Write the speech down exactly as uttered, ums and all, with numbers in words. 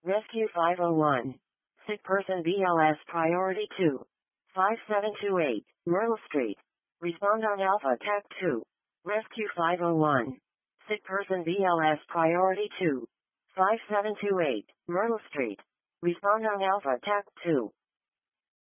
Rescue five oh one. Sick person B L S priority two. five seven two eight, Myrtle Street. Respond on Alpha T A C two. Rescue five oh one. Sick person B L S priority two. five seven two eight, Myrtle Street. Respond on Alpha T A C two.